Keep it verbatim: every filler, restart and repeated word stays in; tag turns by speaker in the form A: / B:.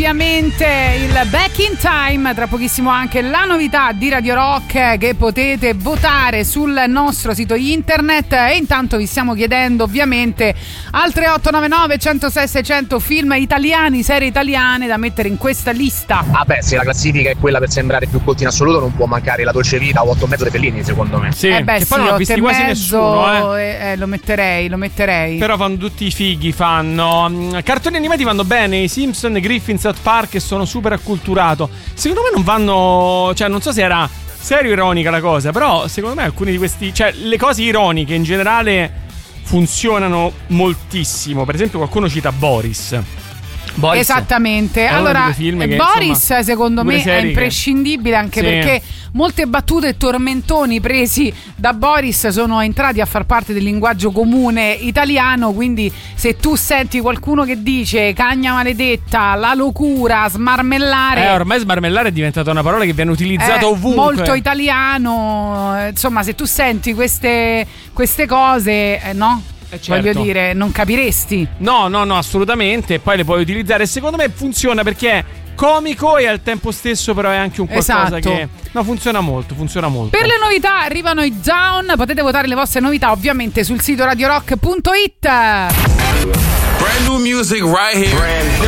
A: ovviamente il Back in Time, tra pochissimo anche la novità di Radio Rock che potete votare sul nostro sito internet. E intanto vi stiamo chiedendo ovviamente al tre otto nove nove, uno zero sei, seicento film italiani, serie italiane da mettere in questa lista.
B: Ah beh, se la classifica è quella per sembrare più colti in assoluto, non può mancare La Dolce Vita o Otto e mezzo dei Fellini, secondo me.
C: Sì,
A: eh beh,
C: che
A: sì,
C: poi non ho visti quasi
A: mezzo,
C: nessuno, eh.
A: Eh, lo metterei, lo metterei.
C: Però fanno tutti i fighi, fanno cartoni animati, vanno bene, i Simpson, Griffin, South Park, e sono super acculturato. Secondo me non vanno, cioè non so se era serio ironica la cosa, però secondo me alcuni di questi, cioè le cose ironiche in generale funzionano moltissimo. Per esempio qualcuno cita Boris. Boris
A: Esattamente. Allora,
C: film che,
A: Boris
C: insomma,
A: secondo me è imprescindibile, anche
C: sì.
A: perché molte battute e tormentoni presi da Boris sono entrati a far parte del linguaggio comune italiano, quindi se tu senti qualcuno che dice cagna maledetta, la locura, smarmellare,
C: eh, ormai smarmellare è diventata una parola che viene utilizzata ovunque,
A: molto italiano, insomma, se tu senti queste, queste cose, eh, no?
C: Eh certo.
A: Voglio dire, non capiresti.
C: No, no, no, assolutamente. Poi le puoi utilizzare. Secondo me funziona perché è comico e al tempo stesso però è anche un qualcosa
A: esatto.
C: che no, funziona molto, funziona molto.
A: Per le novità arrivano i Down. Potete votare le vostre novità ovviamente sul sito radio rock punto it.
D: Brand new music right here. Brand